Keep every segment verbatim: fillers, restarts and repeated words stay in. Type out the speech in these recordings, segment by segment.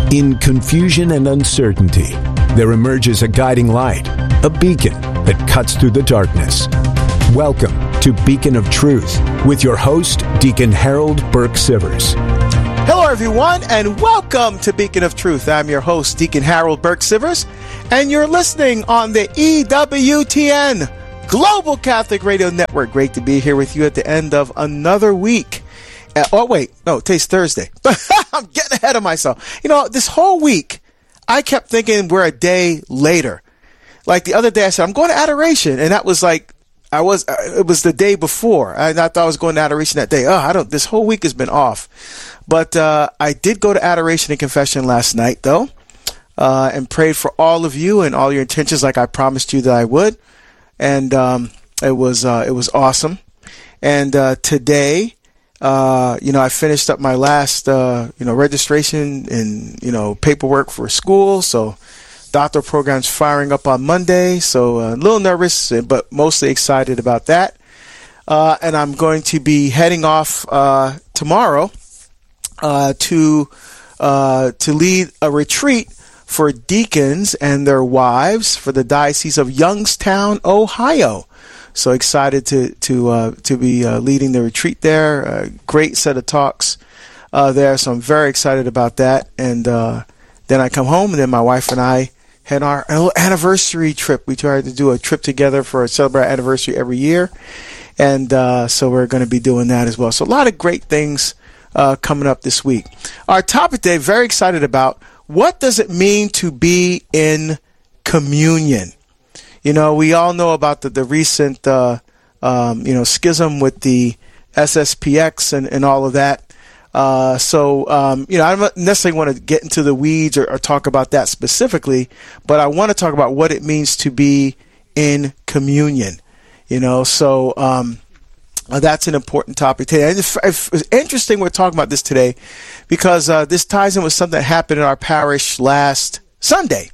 In confusion and uncertainty, there emerges a guiding light, a beacon that cuts through the darkness. Welcome to Beacon of Truth with your host, Deacon Harold Burke-Sivers. Hello, everyone, and welcome to Beacon of Truth. I'm your host, Deacon Harold Burke-Sivers, and you're listening on the E W T N Global Catholic Radio Network. Great to be here with you at the end of another week. Uh, oh, wait, no, today's Thursday. I'm getting ahead of myself. You know, this whole week, I kept thinking we're a day later. Like the other day, I said, I'm going to adoration, and that was like, I was, uh, it was the day before, and I thought I was going to adoration that day. Oh, I don't, this whole week has been off. But uh, I did go to adoration and confession last night, though, uh, and prayed for all of you and all your intentions like I promised you that I would. And um, it was uh, it was awesome. And uh, today, uh, you know, I finished up my last, uh, you know, registration and, you know, paperwork for school. So doctoral program's firing up on Monday. So uh, a little nervous, but mostly excited about that. Uh, and I'm going to be heading off uh, tomorrow uh, to uh, to lead a retreat for deacons and their wives for the Diocese of Youngstown, Ohio. So excited to to uh, to be uh, leading the retreat there. A great set of talks uh, there. So I'm very excited about that. And uh, then I come home, and then my wife and I had our anniversary trip. We tried to do a trip together for a celebrate our anniversary every year. And uh, so we're going to be doing that as well. So a lot of great things uh, coming up this week. Our topic today, very excited about, what does it mean to be in communion? You know, we all know about the, the recent, uh, um, you know, schism with the S S P X and, and all of that. Uh, so, um, you know, I don't necessarily want to get into the weeds or, or talk about that specifically, but I want to talk about what it means to be in communion. You know, so um, uh, that's an important topic today. And it's, it's interesting we're talking about this today because uh, this ties in with something that happened in our parish last Sunday.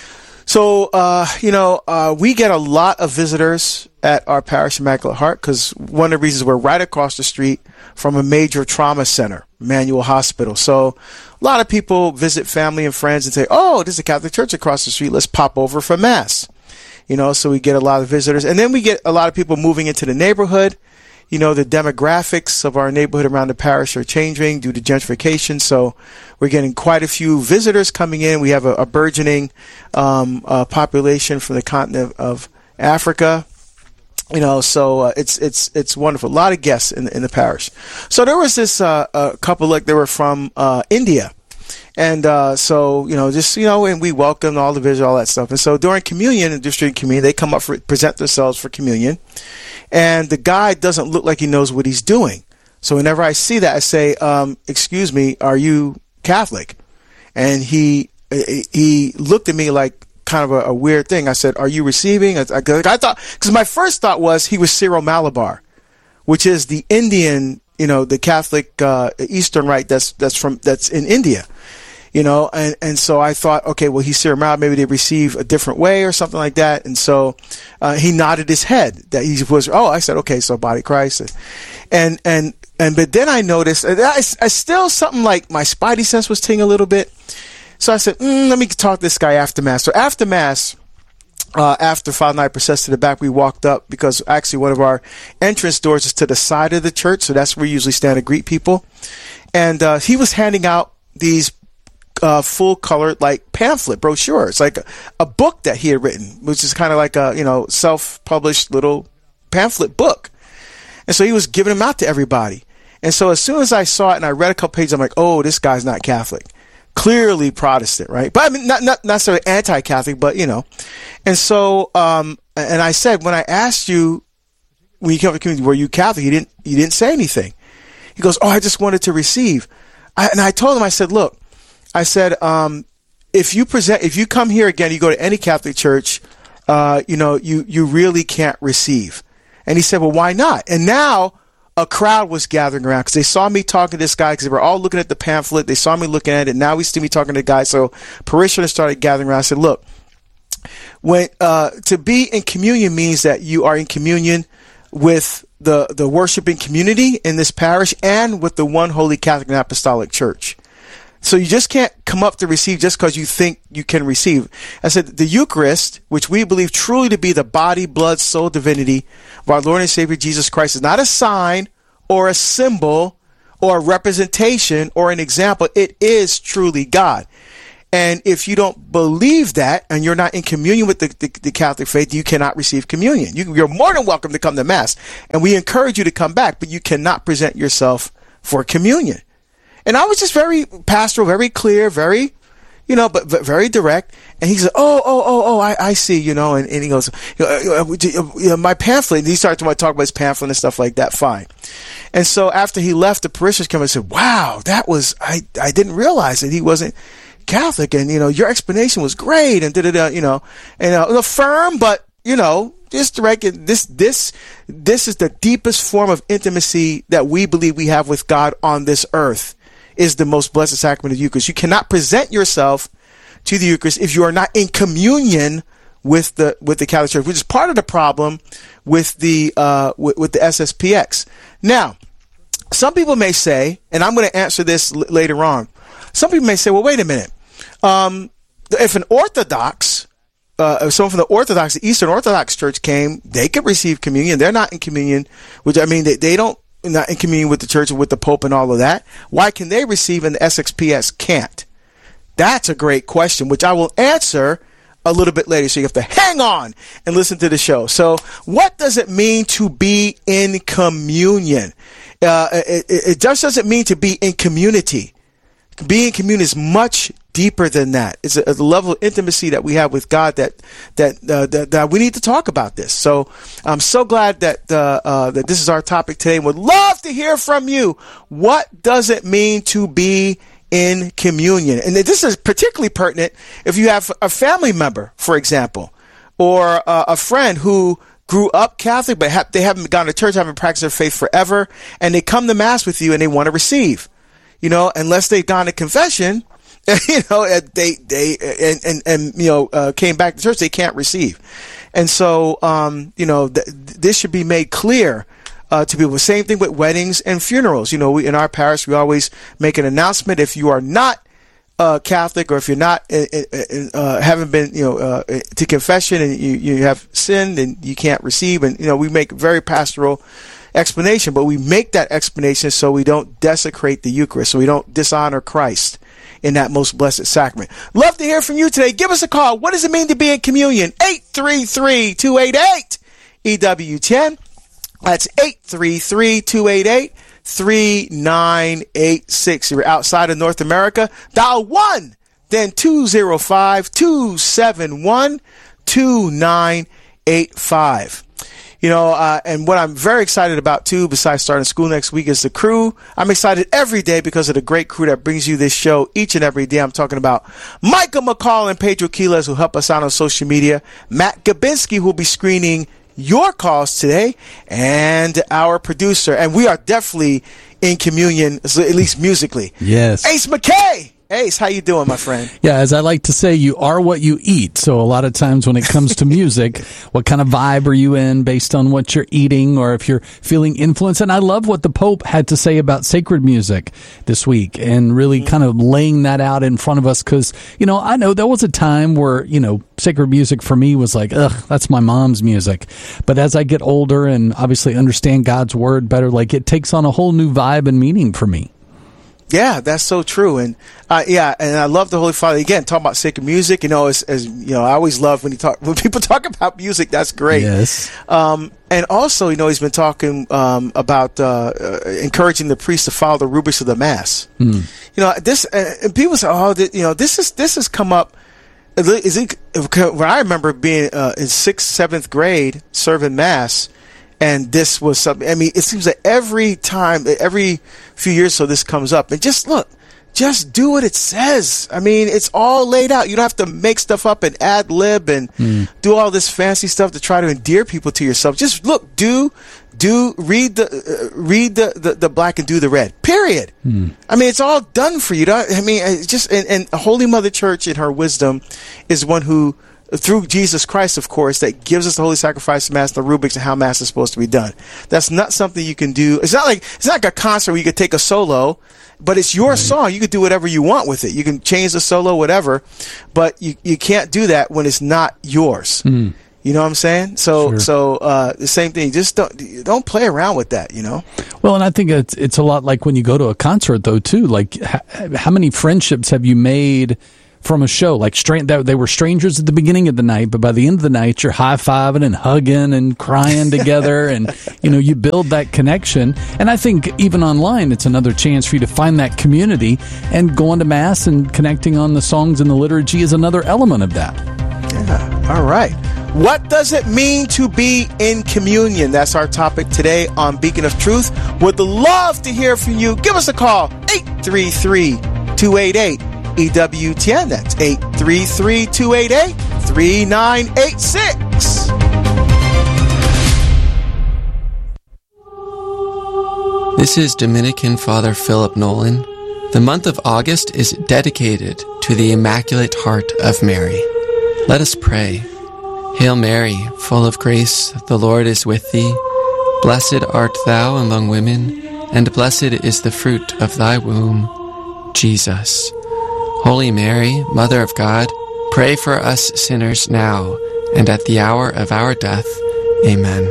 So, uh, you know, uh, we get a lot of visitors at our parish Immaculate Heart because one of the reasons we're right across the street from a major trauma center, Emmanuel Hospital. So a lot of people visit family and friends and say, oh, there's a Catholic church across the street. Let's pop over for Mass. You know, so we get a lot of visitors. And then we get a lot of people moving into the neighborhood. You know, the demographics of our neighborhood around the parish are changing due to gentrification. So we're getting quite a few visitors coming in. We have a, a burgeoning um, uh, population from the continent of Africa. You know, so uh, it's it's it's wonderful. A lot of guests in, in the parish. So there was this uh, a couple, like they were from uh, India. And uh, so, you know, just, you know, and we welcome all the visitors, all that stuff. And so during communion and district communion, they come up for, present themselves for communion. And the guy doesn't look like he knows what he's doing. So whenever I see that, I say, um, excuse me, are you Catholic? And he he looked at me like kind of a, a weird thing. I said, are you receiving? I, I, I thought, because my first thought was he was Syro-Malabar, which is the Indian, you know, the Catholic uh, Eastern Rite that's that's from that's in India. You know, and, and so I thought, okay, well, he's Syro Malabar, maybe they receive a different way or something like that. And so uh, he nodded his head that he was, oh, I said, okay, so body of Christ. And, and, and, but then I noticed, I, I still something like my spidey sense was tingling a little bit. So I said, mm, let me talk to this guy after Mass. So after Mass, uh, after Father and I processed to the back, we walked up because actually one of our entrance doors is to the side of the church. So that's where we usually stand to greet people. And uh, he was handing out these Uh, full colored like pamphlet brochure. It's like a, a book that he had written, which is kind of like a, you know, self-published little pamphlet book. And so he was giving them out to everybody. And so as soon as I saw it and I read a couple pages, I'm like, oh, this guy's not Catholic. Clearly Protestant, right? But I mean, not, not necessarily anti-Catholic, but you know. And so, um, and I said, when I asked you, when you came to the community, were you Catholic? You didn't, you didn't say anything. He goes, oh, I just wanted to receive. I, and I told him, I said, look, I said, um, if you present, if you come here again, you go to any Catholic church, uh, you know, you, you really can't receive. And he said, well, why not? And now a crowd was gathering around because they saw me talking to this guy because they were all looking at the pamphlet. They saw me looking at it. Now we see me talking to the guy. So parishioners started gathering around. I said, look, when, uh, to be in communion means that you are in communion with the, the worshiping community in this parish and with the one Holy Catholic and Apostolic Church. So you just can't come up to receive just because you think you can receive. I said the Eucharist, which we believe truly to be the body, blood, soul, divinity of our Lord and Savior Jesus Christ, is not a sign or a symbol or a representation or an example. It is truly God. And if you don't believe that and you're not in communion with the, the, the Catholic faith, you cannot receive communion. You, you're more than welcome to come to Mass. And we encourage you to come back, but you cannot present yourself for communion. And I was just very pastoral, very clear, very, you know, but, but very direct. And he said, oh, oh, oh, oh, I, I see, you know, and, and he goes, you know, you know, my pamphlet, and he started to talk about his pamphlet and stuff like that. Fine. And so after he left, the parishioners came and said, wow, that was, I, I didn't realize that he wasn't Catholic. And, you know, your explanation was great. And da, da, da, you know, and uh, firm, but, you know, just direct. This, this, this is the deepest form of intimacy that we believe we have with God on this earth. Is the most blessed sacrament of the Eucharist. You cannot present yourself to the Eucharist if you are not in communion with the with the Catholic Church, which is part of the problem with the uh, with, with the S S P X. Now, some people may say, and I'm going to answer this l- later on. Some people may say, "Well, wait a minute. Um, if an Orthodox, uh, if someone from the Orthodox, the Eastern Orthodox Church came, they could receive communion. They're not in communion, which I mean, they, they don't." Not in communion with the church and with the Pope and all of that. Why can they receive and the S X P S can't? That's a great question, which I will answer a little bit later. So you have to hang on and listen to the show. So what does it mean to be in communion? Uh, it, it just doesn't mean to be in community. Being in communion is much deeper than that. It's a, a level of intimacy that we have with God that that, uh, that that we need to talk about this. So I'm so glad that uh, uh, that this is our topic today. Would love to hear from you. What does it mean to be in communion? And this is particularly pertinent if you have a family member, for example, or uh, a friend who grew up Catholic, but ha- they haven't gone to church, haven't practiced their faith forever, and they come to Mass with you and they want to receive. You know, unless they've gone to confession, you know, they, they, and, and, and, you know, uh, came back to church, they can't receive. And so, um, you know, th- this should be made clear, uh, to people. Same thing with weddings and funerals. You know, we, in our parish, we always make an announcement. If you are not, uh, Catholic, or if you're not, uh, uh, haven't been, you know, uh, to confession and you, you have sinned and you can't receive. And, you know, we make very pastoral explanation, but we make that explanation so we don't desecrate the Eucharist, so we don't dishonor Christ in that most blessed sacrament. Love to hear from you today. Give us a call. What does it mean to be in communion? eight three three, two eight eight, E W ten. That's eight three three, two eight eight, three nine eight six. If you're outside of North America, dial one, then two zero five, two seven one, two nine eight five. You know, uh, and what I'm very excited about, too, besides starting school next week, is the crew. I'm excited every day because of the great crew that brings you this show each and every day. I'm talking about Michael McCall and Pedro Quiles, who help us out on social media, Matt Gabinski, who will be screening your calls today, and our producer. And we are definitely in communion, at least musically. Yes. Ace McKay. Ace, how you doing, my friend? Yeah, as I like to say, you are what you eat. So a lot of times when it comes to music, what kind of vibe are you in based on what you're eating, or if you're feeling influenced? And I love what the Pope had to say about sacred music this week, and really mm-hmm. kind of laying that out in front of us. Because, you know, I know there was a time where, you know, sacred music for me was like, ugh, that's my mom's music. But as I get older and obviously understand God's word better, like, it takes on a whole new vibe and meaning for me. Yeah, that's so true. And uh, yeah, and I love the Holy Father. Again, talking about sacred music, you know, as, as you know, I always love when you talk, when people talk about music, that's great. Yes. Um, and also, you know, he's been talking um, about uh, uh, encouraging the priests to follow the rubrics of the Mass. Mm. You know, this, uh, and people say, oh, th- you know, this is, this has come up. Is it, when I remember being uh, in sixth, seventh grade serving Mass, and this was something, I mean, it seems that every time, every few years, so this comes up. And just look, just do what it says. I mean, it's all laid out. You don't have to make stuff up and ad lib and mm. do all this fancy stuff to try to endear people to yourself. Just look, do, do, read the, uh, read the, the, the black and do the red. Period. Mm. I mean, it's all done for you. I mean, it's just, and, and Holy Mother Church in her wisdom is one who through Jesus Christ, of course, that gives us the holy sacrifice, Mass, the rubrics, and how Mass is supposed to be done. That's not something you can do. It's not like it's not like a concert where you could take a solo, but it's your right. song. You can do whatever you want with it. You can change the solo, whatever, but you, you can't do that when it's not yours. Mm. You know what I'm saying? So, sure. so uh, the same thing. Just don't don't play around with that. You know. Well, and I think it's it's a lot like when you go to a concert, though, too. Like, how, how many friendships have you made from a show? Like, stra- they were strangers at the beginning of the night, but by the end of the night, you're high fiving and hugging and crying together, and you know you build that connection. And I think even online, it's another chance for you to find that community. And going to Mass and connecting on the songs and the liturgy is another element of that. Yeah. All right. What does it mean to be in communion? That's our topic today on Beacon of Truth. Would love to hear from you. Give us a call, eight three three, two eight eight, E W T N. That's eight three three, two eight eight, three nine eight six. This is Dominican Father Philip Nolan. The month of August is dedicated to the Immaculate Heart of Mary. Let us pray. Hail Mary, full of grace, the Lord is with thee. Blessed art thou among women, and blessed is the fruit of thy womb, Jesus. Holy Mary, Mother of God, pray for us sinners now and at the hour of our death. Amen.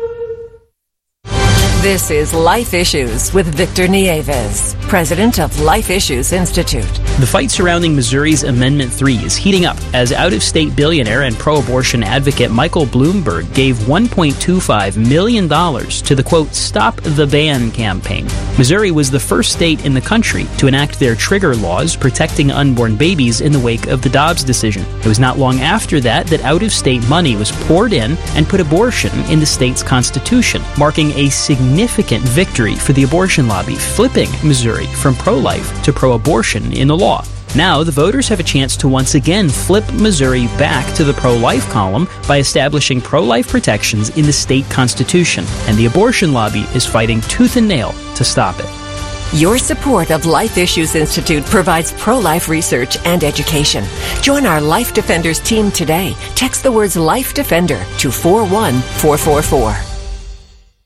This is Life Issues with Victor Nieves, president of Life Issues Institute. The fight surrounding Missouri's Amendment three is heating up as out-of-state billionaire and pro-abortion advocate Michael Bloomberg gave one point two five million dollars to the, quote, Stop the Ban campaign. Missouri was the first state in the country to enact their trigger laws protecting unborn babies in the wake of the Dobbs decision. It was not long after that that out-of-state money was poured in and put abortion in the state's constitution, marking a significant victory for the abortion lobby, flipping Missouri from pro-life to pro-abortion in the law. Now, the voters have a chance to once again flip Missouri back to the pro-life column by establishing pro-life protections in the state constitution, and the abortion lobby is fighting tooth and nail to stop it. Your support of Life Issues Institute provides pro-life research and education. Join our Life Defenders team today. Text the words Life Defender to four one four four four.